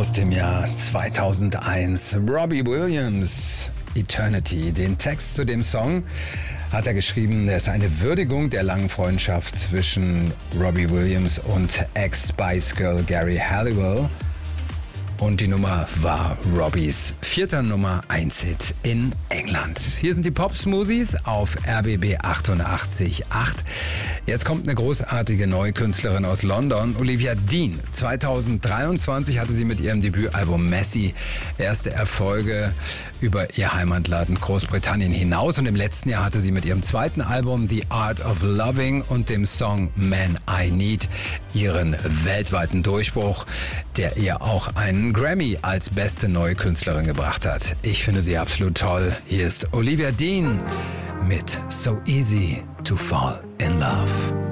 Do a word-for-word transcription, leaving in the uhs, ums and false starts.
aus dem Jahr zweitausendeins. Robbie Williams, Eternity. Den Text zu dem Song hat er geschrieben. Der ist eine Würdigung der langen Freundschaft zwischen Robbie Williams und Ex-Spice Girl Gary Halliwell. Und die Nummer war Robbies vierter Nummer eins Hit in England. Hier sind die Pop Smoothies auf R B B achtundachtzig Komma acht. Jetzt kommt eine großartige neue Künstlerin aus London, Olivia Dean. zweitausenddreiundzwanzig hatte sie mit ihrem Debütalbum Messy erste Erfolge über ihr Heimatland Großbritannien hinaus. Und im letzten Jahr hatte sie mit ihrem zweiten Album The Art of Loving und dem Song Man I Need ihren weltweiten Durchbruch, der ihr auch einen Grammy als beste neue Künstlerin gebracht hat. Ich finde sie absolut toll. Hier ist Olivia Dean mit So Easy to Fall in Love.